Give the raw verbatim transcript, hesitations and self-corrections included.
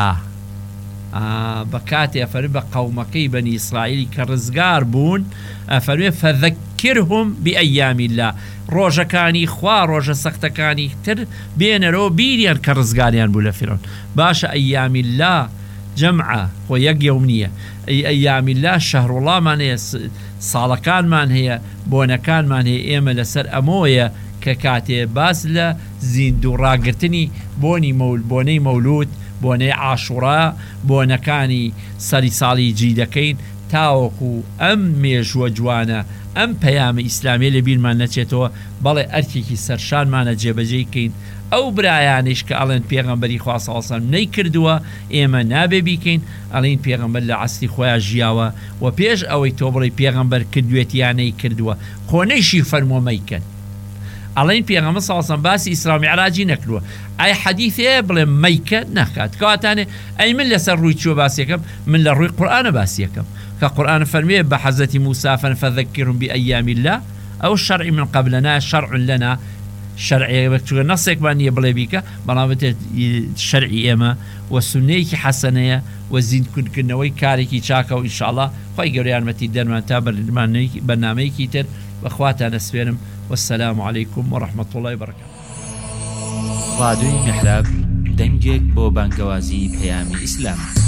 بكاتي أفرب قومكي بني إسرائيل كرزقار بون أفرب فذكرهم بأيام الله روجا كاني خوا روجا سخت كاني تر بين رو بيريان كرزقاريان بولا فرعون باش أيام الله جمعة ويق يومنية أي أيام الله شهر الله من هي صالكان من هي بونكان من هي إيما لسر أموية ككاتي باسلة زين دوراقرتني بوني مول بوني مولود بۆنەی عاشوڕا بۆنەکانی سەری ساڵی جیدەکەین تاوەکو ئەم مێژووە جوانە ئەم پەیامە ئیسلامی لە بیرمان نەچێتەوە بەڵێ ئەرکێکی سەرشانمانە جێبەجێکەین ئەو برایانش کە ئەڵێن پێغەمبەری خوا صلی الله علیه و سلم نەیکردووە ئێمە نابێ بیکەین ئەڵێن پێغەمبەر لە عەسری خۆیان ژیاوە و پێش ئەوەی تۆ بڵێ پێغەمبەر کردوێت یان نەیکردووە خۆنەیشی فەرمووە مەیکەن ئەڵێن پێغەمبەر صلی الله علیه و سلم باسی ئیسرا و میعراجی نەکردووە ئای حەدیثەیە بڵێ مەیکە ناکات کەواتانێ ئەی من لەسەر ڕووی چووە باسیەکەم من لە ڕووی قورئانە باسیەکەم کە قورئان فەرمێ بە حەزەتی موسا فەذەکرهم بأیام الله ئەو شەرعی من قبلنا شەرع لنا شەرعی بەچووە نەسێکمان نییە بڵێ بیکە بەڵام بێت شەرعی ئێمە و سونەیەکی حەسەنەیە و زیندکردنەوەی کارێکی چاکە و ئینشاءڵڵا خۆی گەورە یارمەتی دەرمان تا بەرنامەیەکی تر بەخواتان ئەسپێرم والسلام عليكم ورحمة الله وبركاته. راديو محراب دەنگێک بۆ بانگەوازی پەیامی ئیسلام.